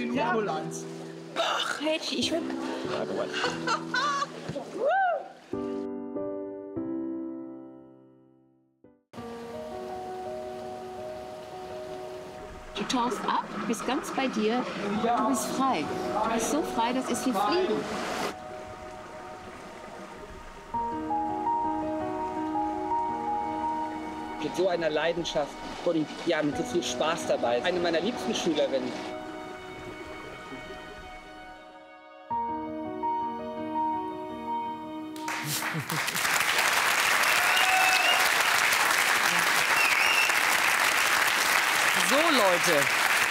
Ambulanz. Ach, Hätchen, ich will... Du tauchst ab, bist ganz bei dir, du bist frei. Du bist so frei, das ist wie Fliegen. Mit so einer Leidenschaft und ja, mit so viel Spaß dabei. Eine meiner liebsten Schülerinnen. So, Leute.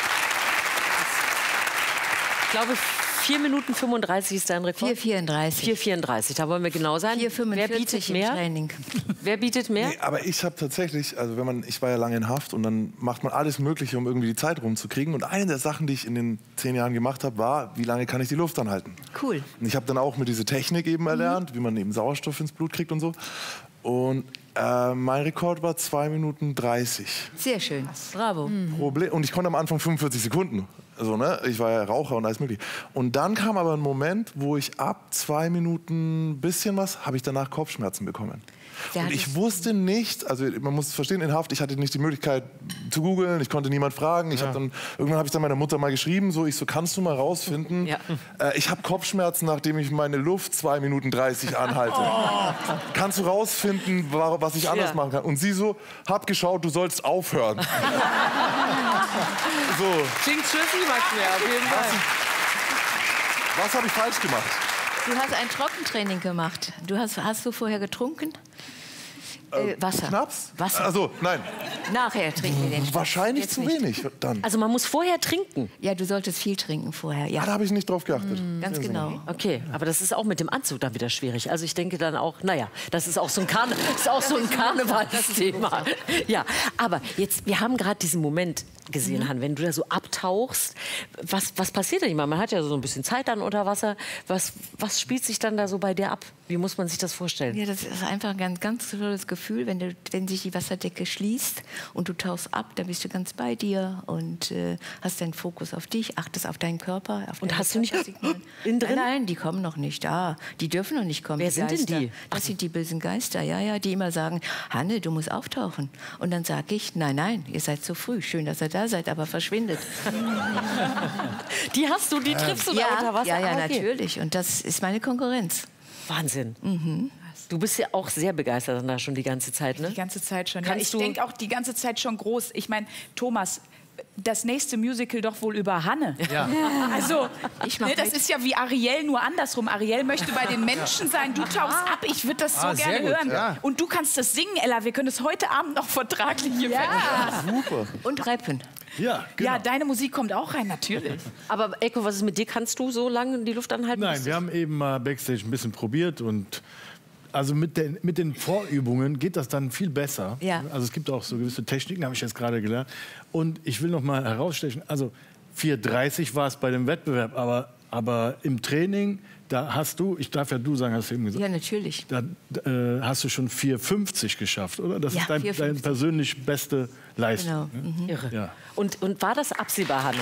Ich glaube, 4 Minuten 35 ist dein Rekord. 4,34. 4,34, da wollen wir genau sein. 4,45 Wer bietet mehr? Training. Wer bietet mehr? Nee, aber ich habe tatsächlich, also ich war ja lange in Haft und dann macht man alles Mögliche, um irgendwie die Zeit rumzukriegen. Und eine der Sachen, die ich in den 10 Jahren gemacht habe, war, wie lange kann ich die Luft anhalten? Cool. Und ich habe dann auch mit dieser Technik eben erlernt, wie man eben Sauerstoff ins Blut kriegt und so. Und mein Rekord war 2 Minuten 30. Sehr schön. Bravo. Und ich konnte am Anfang 45 Sekunden. Also, ne? Ich war ja Raucher und alles mögliche. Und dann kam aber ein Moment, wo ich ab 2 Minuten bisschen was, habe ich danach Kopfschmerzen bekommen. Und ich wusste nicht, also man muss verstehen, in Haft, ich hatte nicht die Möglichkeit zu googeln, ich konnte niemand fragen. Irgendwann habe ich dann meiner Mutter mal geschrieben, kannst du mal rausfinden, ich habe Kopfschmerzen, nachdem ich meine Luft 2 Minuten 30 anhalte. Kannst du rausfinden, was ich anders machen kann? Und sie so, hab geschaut, du sollst aufhören. So. Klingt schlüssig, Max, auf jeden Fall. Was habe ich falsch gemacht? Du hast ein Trockentraining gemacht. Hast du vorher getrunken? Wasser. Schnaps? Wasser. Also, nein. Nachher trinken wir den Schnaps. Wahrscheinlich Jetzt zu nicht. wenig dann. Also man muss vorher trinken? Ja, du solltest viel trinken vorher. Ja. Da habe ich nicht drauf geachtet. Ganz genau. Okay, aber das ist auch mit dem Anzug dann wieder schwierig. Also ich denke dann auch, naja, das ist auch so ein, Karnevalsthema. Ja, aber jetzt, wir haben gerade diesen Moment gesehen, Han, wenn du da so abtauchst, was passiert denn immer? Man hat ja so ein bisschen Zeit dann unter Wasser. Was spielt sich dann da so bei dir ab? Wie muss man sich das vorstellen? Ja, das ist einfach ein ganz tolles Gefühl, wenn sich die Wasserdecke schließt und du tauchst ab, dann bist du ganz bei dir und hast deinen Fokus auf dich, achtest auf deinen Körper. Und hast du nicht innen drin? Nein, die kommen noch nicht da. Die dürfen noch nicht kommen. Wer sind denn die? Das sind die bösen Geister, ja, die immer sagen, Hanne, du musst auftauchen. Und dann sage ich, nein, ihr seid zu früh. Schön, dass ihr da seid, aber verschwindet. Die triffst du da unter Wasser? Ja, natürlich. Und das ist meine Konkurrenz. Wahnsinn. Du bist ja auch sehr begeistert da schon die ganze Zeit, ne? Die ganze Zeit schon. Ja, ich denke auch die ganze Zeit schon groß. Ich meine, Thomas, das nächste Musical doch wohl über Hanne. Ja. Also, das ist ja wie Ariel, nur andersrum. Ariel möchte bei den Menschen sein, du tauchst ab. Ich würde das so gerne hören. Ja. Und du kannst das singen, Ella. Wir können es heute Abend noch vertraglich hier Super. Und rappen. Ja, genau. Ja, deine Musik kommt auch rein, natürlich. Aber Eko, was ist mit dir? Kannst du so lange die Luft anhalten? Nein, wir haben eben mal Backstage ein bisschen probiert und also mit den Vorübungen geht das dann viel besser. Ja. Also es gibt auch so gewisse Techniken, habe ich jetzt gerade gelernt. Und ich will noch mal herausstechen, also 4,30 war es bei dem Wettbewerb, aber im Training, da hast du, ich darf ja du sagen, hast du eben gesagt. Ja, natürlich. Da hast du schon 4,50 geschafft, oder? Das ist deine persönlich beste Leistung. Genau. Ne? Irre. Ja. Und war das absehbar, Hanne?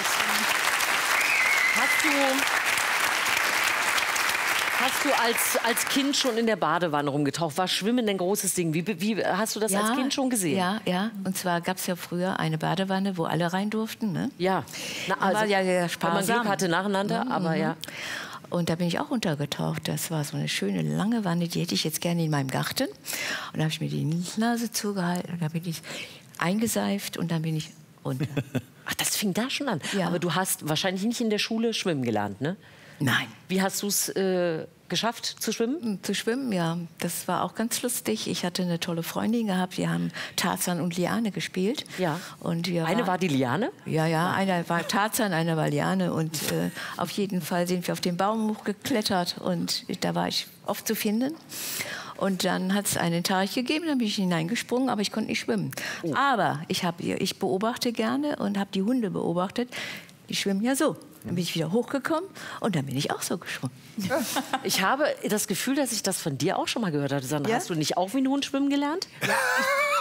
Hast du als Kind schon in der Badewanne rumgetaucht? War Schwimmen ein großes Ding? Wie hast du das als Kind schon gesehen? Ja. Und zwar gab es ja früher eine Badewanne, wo alle rein durften. Ne? Ja. Also, ja wenn man Glück hatte nacheinander, aber ja. Und da bin ich auch untergetaucht. Das war so eine schöne lange Wanne, die hätte ich jetzt gerne in meinem Garten. Und da habe ich mir die Nase zugehalten und da bin ich eingeseift und dann bin ich runter. Ach, das fing da schon an. Ja. Aber du hast wahrscheinlich nicht in der Schule schwimmen gelernt, ne? Nein. Wie hast du es geschafft zu schwimmen? Zu schwimmen, ja. Das war auch ganz lustig. Ich hatte eine tolle Freundin gehabt. Wir haben Tarzan und Liane gespielt. Ja. Und eine war die Liane? Ja. Einer war Tarzan, einer war Liane. Und auf jeden Fall sind wir auf den Baum hochgeklettert. Und da war ich oft zu finden. Und dann hat es einen Teich gegeben, dann bin ich hineingesprungen, aber ich konnte nicht schwimmen. Oh. Aber ich beobachte gerne und habe die Hunde beobachtet. Die schwimmen ja so. Dann bin ich wieder hochgekommen und dann bin ich auch so geschwommen. Ich habe das Gefühl, dass ich das von dir auch schon mal gehört habe. Sandra, hast du nicht auch wie ein Hund schwimmen gelernt?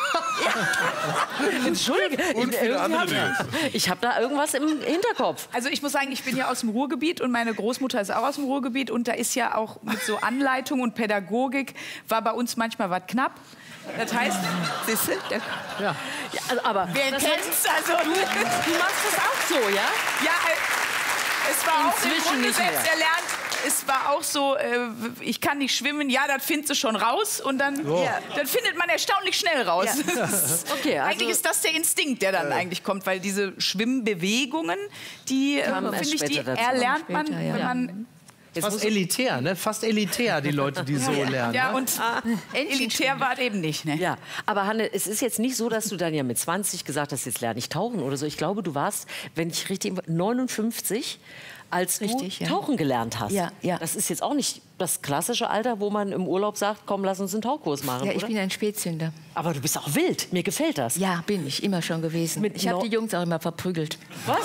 Entschuldige. Und viele andere Dinge. Ich habe da irgendwas im Hinterkopf. Also ich muss sagen, ich bin ja aus dem Ruhrgebiet und meine Großmutter ist auch aus dem Ruhrgebiet. Und da ist ja auch mit so Anleitung und Pädagogik, war bei uns manchmal was knapp. Das heißt, siehst du? Ja, also, aber Wer kennt's? Also, du machst das auch so, ja? Ja, es war auch im Inzwischen Grunde nicht mehr. selbst erlernt. Es war auch so, ich kann nicht schwimmen, ja, das findest du schon raus. Und dann, dann findet man erstaunlich schnell raus. Ja. Okay, also eigentlich ist das der Instinkt, der dann eigentlich kommt, weil diese Schwimmbewegungen, die, finde ich, die erlernt man, wenn man... Fast elitär, ne? Fast elitär, die Leute, die so lernen. Ja, ne? und elitär war es eben nicht. Ne? Ja, aber Hanne, es ist jetzt nicht so, dass du dann ja mit 20 gesagt hast, jetzt lerne ich tauchen oder so. Ich glaube, du warst, wenn ich richtig 59, als Richtig, du ja. tauchen gelernt hast. Ja, ja. Das ist jetzt auch nicht das klassische Alter, wo man im Urlaub sagt, komm, lass uns einen Tauchkurs machen, Ja, ich oder? bin ein Spätzünder. Aber du bist auch wild. Mir gefällt das. Ja, bin ich immer schon gewesen. Mit Ich habe no- die Jungs auch immer verprügelt. Was?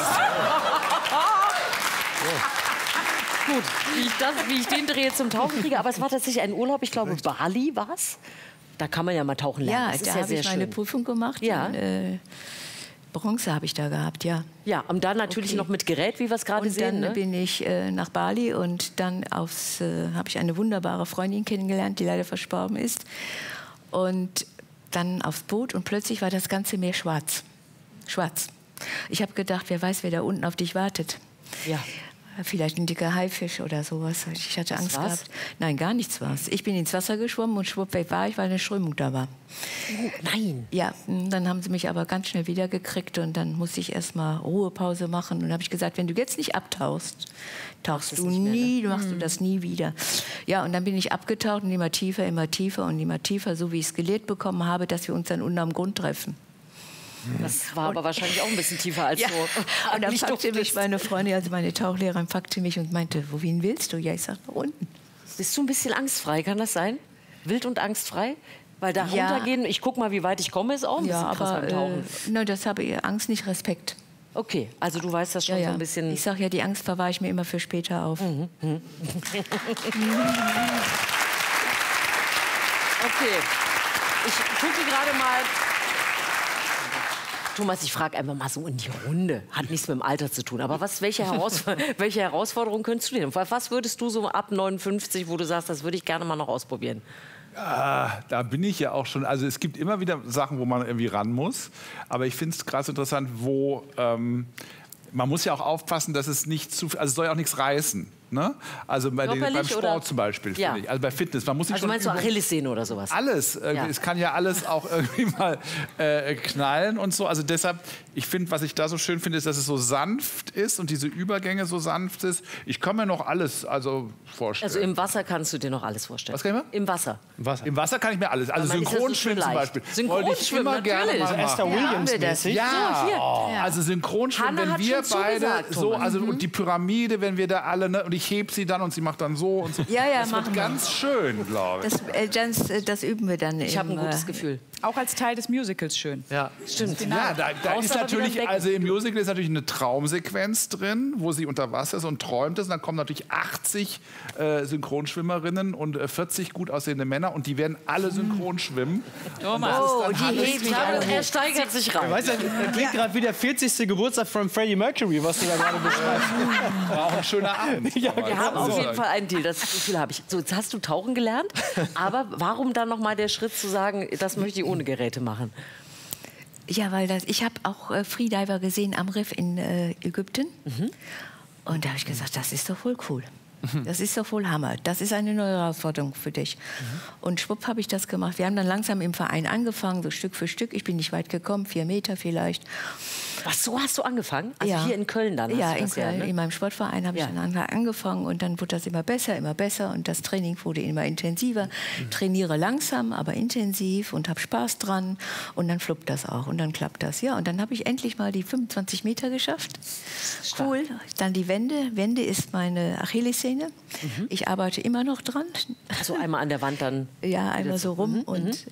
Gut, wie ich den Dreh zum Tauchen kriege. Aber es war tatsächlich ein Urlaub, ich glaube, Bali war es. Da kann man ja mal tauchen lernen. Ja, das ist da ja habe sehr ich meine schön. Prüfung gemacht. Ja. Und, Bronze habe ich da gehabt, ja. Ja, und dann natürlich Okay. noch mit Gerät, wie wir es gerade Und sehen. dann Ne? bin ich nach Bali und dann habe ich eine wunderbare Freundin kennengelernt, die leider verstorben ist. Und dann aufs Boot und plötzlich war das ganze Meer schwarz. Schwarz. Ich habe gedacht, wer weiß, wer da unten auf dich wartet. Ja. Vielleicht ein dicker Haifisch oder sowas. Ich hatte Angst war's? gehabt. Nein, gar nichts war's. Ich bin ins Wasser geschwommen und schwuppdiwupp war ich, weil eine Strömung da war. Nein. Ja, dann haben sie mich aber ganz schnell wiedergekriegt und dann musste ich erst mal Ruhepause machen. Und dann habe ich gesagt, wenn du jetzt nicht abtauchst, tauchst du nie, machst du das nie wieder. Ja, und dann bin ich abgetaucht und immer tiefer und immer tiefer, so wie ich es gelehrt bekommen habe, dass wir uns dann unten am Grund treffen. Das war aber wahrscheinlich auch ein bisschen tiefer als Ja. so. Und dann Nicht packte doch mich das. meine Freundin, also meine Tauchlehrerin, packte mich und meinte, wohin willst du? Ja, ich sag, nach unten. Bist du ein bisschen angstfrei, kann das sein? Wild und angstfrei? Weil da Ja. runtergehen, ich guck mal, wie weit ich komme, ist auch ein bisschen Ja, krass aber beim Tauchen. nein, das habe ich Angst, nicht Respekt. Okay, also du weißt das schon Ja, ja. so ein bisschen. Ich sage ja, die Angst verwahre ich mir immer für später auf. Okay. Ich gucke gerade mal. Thomas, ich frage einfach mal so in die Runde. Hat nichts mit dem Alter zu tun. Aber welche Herausforderungen könntest du denn? Was würdest du so ab 59, wo du sagst, das würde ich gerne mal noch ausprobieren? Da bin ich ja auch schon. Also es gibt immer wieder Sachen, wo man irgendwie ran muss. Aber ich finde es krass interessant, wo man muss ja auch aufpassen, dass es nicht zu viel, also es soll ja auch nichts reißen. Ne? Also beim Sport oder? zum Beispiel, Ja. finde ich. Also bei Fitness. Man muss sich Also schon meinst du Achillessehne oder sowas? alles. Ja. Es kann ja alles auch irgendwie mal knallen und so. Also deshalb, ich finde, was ich da so schön finde, ist, dass es so sanft ist und diese Übergänge so sanft ist. Ich kann mir noch alles vorstellen. Also im Wasser kannst du dir noch alles vorstellen? Was kann ich mir? Im Wasser. Im Wasser kann ich mir alles. Also Aber man ist ja so Synchronschwimmen zum leicht. Beispiel. Synchronschwimmen, Wollte ich immer gerne natürlich. mal machen. Esther Williams-mäßig. Ja, So, hier. also Synchronschwimmen, Hanne wenn hat wir schon beide zugesagt, so, Thomas. also und die Pyramide, wenn wir da alle, ne, und ich heb sie dann und sie macht dann so und so. Ja, ja, das machen wird wir. ganz schön, glaube ich. Das üben wir dann. Ich habe ein gutes Gefühl. Auch als Teil des Musicals schön. Ja. Stimmt. Ja, da Brauchst ist aber natürlich, wieder also im Musical ist natürlich eine Traumsequenz drin, wo sie unter Wasser ist und träumt es. Und dann kommen natürlich 80 Synchronschwimmerinnen und 40 gut aussehende Männer und die werden alle synchron schwimmen. Thomas. Oh, die heben sich alle Er hoch. steigert sich rein. Weißt du, das klingt gerade wie der 40. Geburtstag von Freddie Mercury, was du da gerade beschreibst. War auch ein schöner Abend. Ja, Wir haben auf jeden Fall einen Deal, das Gefühl habe ich. So, jetzt hast du tauchen gelernt, aber warum dann noch mal der Schritt zu sagen, das möchte ich ohne Geräte machen? Ja, weil ich habe auch Freediver gesehen am Riff in Ägypten. Und da habe ich gesagt, das ist doch wohl cool. Das ist doch wohl Hammer. Das ist eine neue Herausforderung für dich. Und schwupp habe ich das gemacht. Wir haben dann langsam im Verein angefangen, so Stück für Stück. Ich bin nicht weit gekommen, 4 Meter vielleicht. Was, so hast du angefangen? Also Ja. hier in Köln dann? Ja, hast du in das Köln, ne? in meinem Sportverein habe Ja. ich dann angefangen und dann wurde das immer besser und das Training wurde immer intensiver. Trainiere langsam, aber intensiv und habe Spaß dran und dann fluppt das auch und dann klappt das. Ja, und dann habe ich endlich mal die 25 Meter geschafft. Cool. Dann die Wende. Wende ist meine Achillessehne. Ich arbeite immer noch dran. So einmal an der Wand dann. Ja, einmal so rum und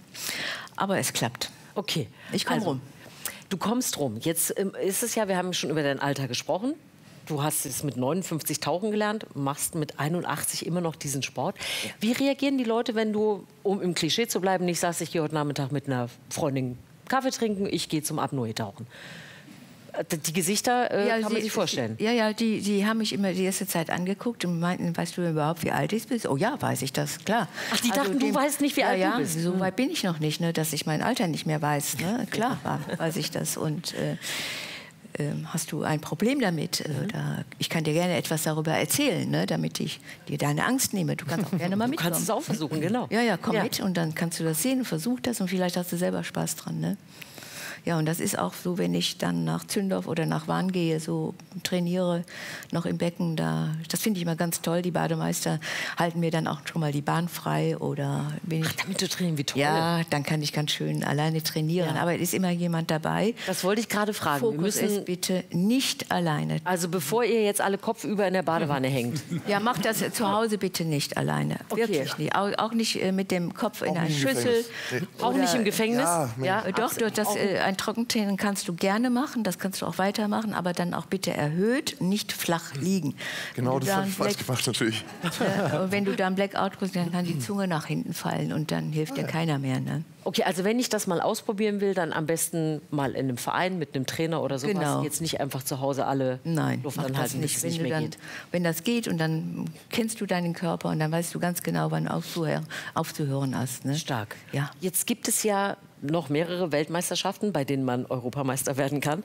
aber es klappt. Okay. Ich komme rum. Du kommst rum. Jetzt ist es ja, wir haben schon über dein Alter gesprochen. Du hast es mit 59 tauchen gelernt, machst mit 81 immer noch diesen Sport. Wie reagieren die Leute, wenn du, um im Klischee zu bleiben, nicht sagst, ich gehe heute Nachmittag mit einer Freundin Kaffee trinken, ich gehe zum Apnoe-Tauchen? Die Gesichter kann man sich vorstellen. Ja, die haben mich immer die erste Zeit angeguckt und meinten, weißt du überhaupt, wie alt ich bin? Oh ja, weiß ich das, klar. Ach, die dachten, du weißt nicht, wie alt du bist. So weit bin ich noch nicht, ne, dass ich mein Alter nicht mehr weiß. Ne? Klar weiß ich das. Und hast du ein Problem damit? Ich kann dir gerne etwas darüber erzählen, ne, damit ich dir deine Angst nehme. Du kannst auch gerne mal mitkommen. Du kannst es auch versuchen, genau. Ja, komm mit und dann kannst du das sehen, versuch das und vielleicht hast du selber Spaß dran. Ne? Ja, und das ist auch so, wenn ich dann nach Zündorf oder nach Wahn gehe, so trainiere, noch im Becken, das finde ich immer ganz toll. Die Bademeister halten mir dann auch schon mal die Bahn frei. Oder damit du trainieren, wie toll. Ja, dann kann ich ganz schön alleine trainieren. Ja. Aber es ist immer jemand dabei. Das wollte ich gerade fragen. Fokus ist bitte nicht alleine. Also bevor ihr jetzt alle kopfüber in der Badewanne hängt. Ja, macht das zu Hause bitte nicht alleine. Okay. Wirklich nicht. Auch nicht mit dem Kopf in einer Schüssel. Auch nicht im Gefängnis? Ja, doch, ein Trockentraining kannst du gerne machen, das kannst du auch weitermachen, aber dann auch bitte erhöht, nicht flach liegen. Genau, das habe ich falsch gemacht natürlich. Und wenn du da einen Blackout kriegst, dann kann die Zunge nach hinten fallen und dann hilft dir keiner mehr. Ne? Okay, also wenn ich das mal ausprobieren will, dann am besten mal in einem Verein mit einem Trainer oder sowas. Genau. Jetzt nicht einfach zu Hause alle Luft anhalten, bis es nicht mehr geht. Wenn das geht und dann kennst du deinen Körper und dann weißt du ganz genau, wann aufzuhören hast. Ne? Stark. Ja. Jetzt gibt es ja noch mehrere Weltmeisterschaften, bei denen man Europameister werden kann.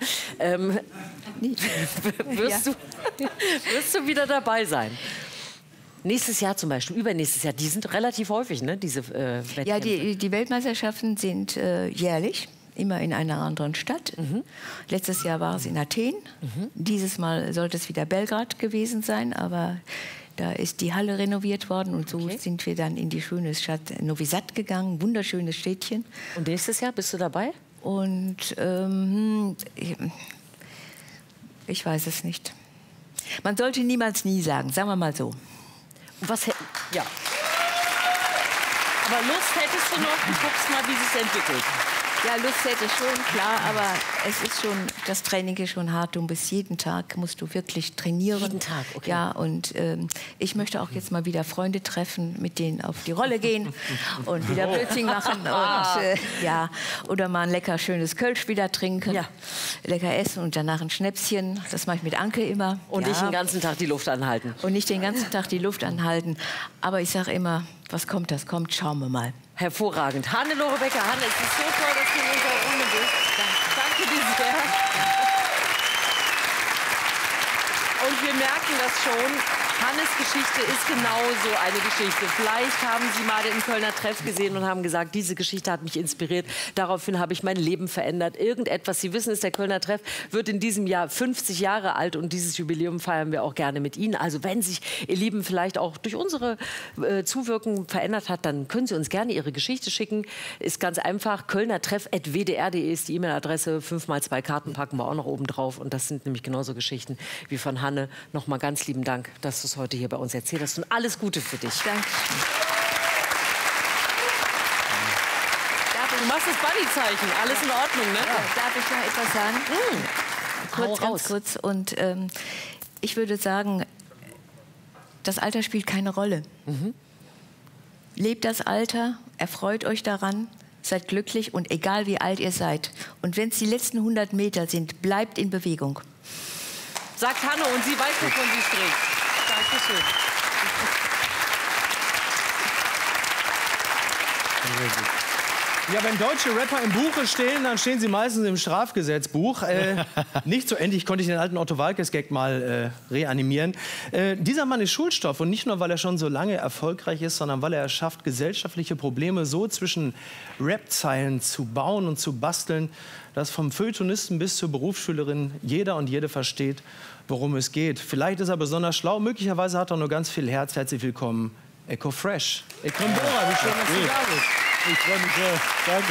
Wirst du wieder dabei sein? Nächstes Jahr zum Beispiel, übernächstes Jahr, die sind relativ häufig, ne, diese Wettkämpfe. Ja, die Weltmeisterschaften sind jährlich, immer in einer anderen Stadt. Letztes Jahr war es in Athen. Dieses Mal sollte es wieder Belgrad gewesen sein, aber da ist die Halle renoviert worden und so sind wir dann in die schöne Stadt Novi Sad gegangen, wunderschönes Städtchen. Und nächstes Jahr bist du dabei? Und ich weiß es nicht. Man sollte niemals nie sagen, sagen wir mal so. Ja. Aber Lust hättest du noch, du guckst mal, wie es sich entwickelt. Ja, Lust hätte ich schon, klar, aber es ist schon, das Training ist schon hart. Du bist jeden Tag, musst du wirklich trainieren. Jeden Tag, okay. Ja, und ich möchte auch jetzt mal wieder Freunde treffen, mit denen auf die Rolle gehen und wieder Blödsinn machen. Und, oder mal ein lecker schönes Kölsch wieder trinken, lecker essen und danach ein Schnäpschen. Das mache ich mit Anke immer. Und nicht den ganzen Tag die Luft anhalten. Und nicht den ganzen Tag die Luft anhalten. Aber ich sage immer, was kommt, das kommt, schauen wir mal. Hervorragend. Hannelore Becker. Hanne, es ist so toll, dass du in unserer Runde bist. Danke dir sehr. Und wir merken das schon. Hannes Geschichte ist genau so eine Geschichte. Vielleicht haben Sie mal den Kölner Treff gesehen und haben gesagt, diese Geschichte hat mich inspiriert. Daraufhin habe ich mein Leben verändert. Irgendetwas, Sie wissen es, der Kölner Treff wird in diesem Jahr 50 Jahre alt und dieses Jubiläum feiern wir auch gerne mit Ihnen. Also wenn sich Ihr Leben vielleicht auch durch unsere Zuwirkung verändert hat, dann können Sie uns gerne Ihre Geschichte schicken. Ist ganz einfach, kölnertreff@wdr.de ist die E-Mail-Adresse. 5x2 Karten packen wir auch noch oben drauf. Und das sind nämlich genauso Geschichten wie von Hanne. Nochmal ganz lieben Dank, dass du es heute hier bei uns erzählt hast. Und alles Gute für dich. Danke. Du machst das Bunny-Zeichen. Alles in Ordnung, ne? Ja. Darf ich noch etwas sagen? Ganz kurz. Und ich würde sagen, das Alter spielt keine Rolle. Lebt das Alter, erfreut euch daran, seid glücklich und egal wie alt ihr seid. Und wenn es die letzten 100 Meter sind, bleibt in Bewegung. Sagt Hanne und sie weiß, wovon sie spricht. Dankeschön. Ja, wenn deutsche Rapper im Buche stehen, dann stehen sie meistens im Strafgesetzbuch. Nicht so endlich konnte ich den alten Otto Waalkes-Gag mal reanimieren. Dieser Mann ist Schulstoff und nicht nur, weil er schon so lange erfolgreich ist, sondern weil er es schafft, gesellschaftliche Probleme so zwischen Rap-Zeilen zu bauen und zu basteln, dass vom Feuilletonisten bis zur Berufsschülerin jeder und jede versteht, worum es geht. Vielleicht ist er besonders schlau, möglicherweise hat er nur ganz viel Herz. Herzlich willkommen, Echo Fresh. Ekrem Bora, wie schön, dass du da bist. Ich freue mich sehr. Danke.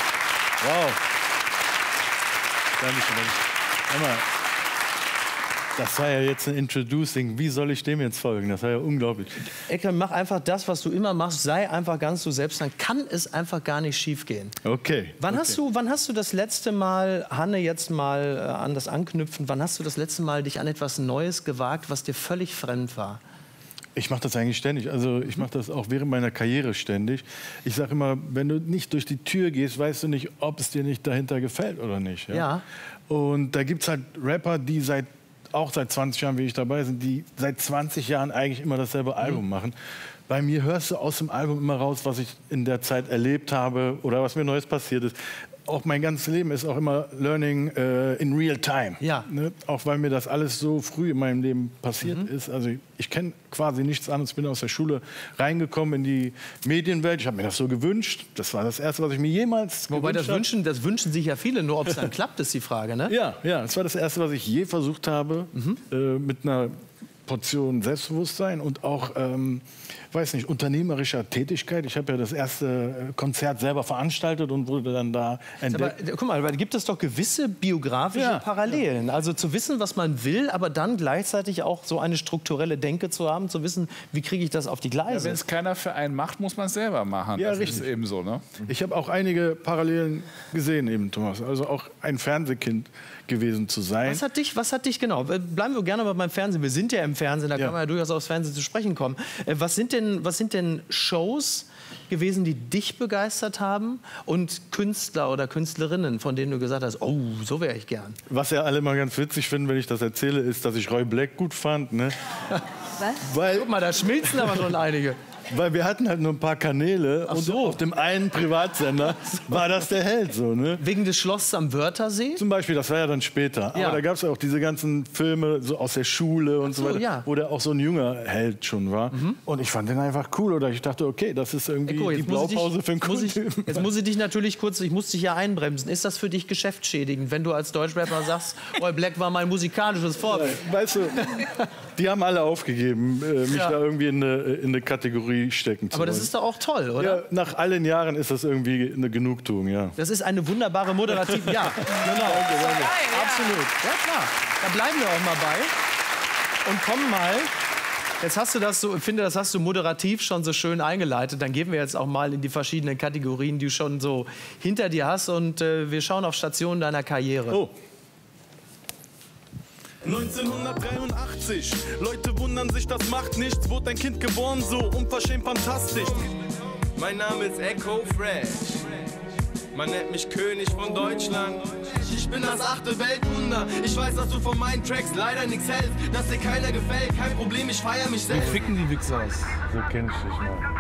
Wow. Dankeschön. Das war ja jetzt ein Introducing. Wie soll ich dem jetzt folgen? Das war ja unglaublich. Ekrem, mach einfach das, was du immer machst. Sei einfach ganz du selbst. Dann kann es einfach gar nicht schief gehen. Okay. Wann hast du das letzte Mal, Hanne, jetzt mal an das anknüpfen, wann hast du das letzte Mal dich an etwas Neues gewagt, was dir völlig fremd war? Ich mache das eigentlich ständig. Also ich mache das auch während meiner Karriere ständig. Ich sage immer, wenn du nicht durch die Tür gehst, weißt du nicht, ob es dir nicht dahinter gefällt oder nicht. Ja. Und da gibt es halt Rapper, die auch seit 20 Jahren, wie ich dabei bin, die seit 20 Jahren eigentlich immer dasselbe Album machen. Bei mir hörst du aus dem Album immer raus, was ich in der Zeit erlebt habe oder was mir Neues passiert ist. Auch mein ganzes Leben ist auch immer Learning in real time. Ja. Ne? Auch weil mir das alles so früh in meinem Leben passiert ist. Also ich kenne quasi nichts anderes. Ich bin aus der Schule reingekommen in die Medienwelt. Ich habe mir das so gewünscht. Das war das Erste, was ich mir jemals Wobei gewünscht habe. das wünschen sich ja viele, nur ob es dann klappt, ist die Frage, ne? Ja, das war das Erste, was ich je versucht habe, mit einer Portion Selbstbewusstsein und auch, weiß nicht, unternehmerischer Tätigkeit. Ich habe ja das erste Konzert selber veranstaltet und wurde dann da entdeckt. Aber, guck mal, da gibt es doch gewisse biografische Parallelen. Also zu wissen, was man will, aber dann gleichzeitig auch so eine strukturelle Denke zu haben, zu wissen, wie kriege ich das auf die Gleise. Ja, wenn es keiner für einen macht, muss man es selber machen. Ja, das richtig. ist eben so, ne? Ich habe auch einige Parallelen gesehen, eben, Thomas. Also auch ein Fernsehkind gewesen zu sein. Was hat dich genau? Bleiben wir gerne mal beim Fernsehen. Wir sind ja im Fernsehen, da kann man ja durchaus aufs Fernsehen zu sprechen kommen. Was sind denn Shows gewesen, die dich begeistert haben und Künstler oder Künstlerinnen, von denen du gesagt hast, oh, so wäre ich gern? Was ja alle mal ganz witzig finden, wenn ich das erzähle, ist, dass ich Roy Black gut fand. Ne? Was? Guck mal, da schmilzen aber schon einige. Weil wir hatten halt nur ein paar Kanäle und auf dem einen Privatsender war das der Held. So, ne? Wegen des Schlosses am Wörthersee? Zum Beispiel, das war ja dann später. Ja. Aber da gab es auch diese ganzen Filme so aus der Schule und so weiter, ja. wo der auch so ein junger Held schon war. Und ich fand den einfach cool. Oder ich dachte, okay, das ist irgendwie die Blaupause für einen coolen Typen. Jetzt muss ich dich natürlich kurz, ich muss dich ja einbremsen. Ist das für dich geschäftsschädigend, wenn du als Deutschrapper sagst, Roy Black war mein musikalisches Vorbild? Weißt du, die haben alle aufgegeben, mich da irgendwie in eine Kategorie stecken zu wollen. Aber das ist doch auch toll, oder? Ja, nach allen Jahren ist das irgendwie eine Genugtuung, ja. Das ist eine wunderbare Moderative. Ja, genau. Geil, ja. Absolut. Ja, klar. Da bleiben wir auch mal bei. Und kommen mal. Jetzt hast du das so, ich finde, das hast du moderativ schon so schön eingeleitet. Dann gehen wir jetzt auch mal in die verschiedenen Kategorien, die du schon so hinter dir hast. Und wir schauen auf Stationen deiner Karriere. Oh. 1983, Leute wundern sich, das macht nichts. Wurde ein Kind geboren, so unverschämt fantastisch. Mein Name ist Echo Fresh. Man nennt mich König von Deutschland. Ich bin das 8. Weltwunder. Ich weiß, dass du von meinen Tracks leider nichts hältst. Dass dir keiner gefällt, kein Problem, ich feier mich selbst. Wie ficken die Wichser aus? So kenn ich dich mal.